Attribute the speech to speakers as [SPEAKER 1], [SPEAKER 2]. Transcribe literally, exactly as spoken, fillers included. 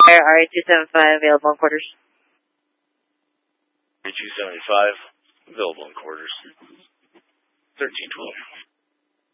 [SPEAKER 1] R two seventy-five available in quarters.
[SPEAKER 2] R two seventy-five available in quarters. thirteen twelve.